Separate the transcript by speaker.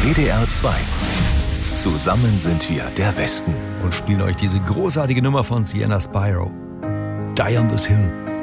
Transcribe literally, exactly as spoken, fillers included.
Speaker 1: W D R zwei. Zusammen sind wir der Westen.
Speaker 2: Und spielen euch diese großartige Nummer von Sienna Spyro. Die on this Hill.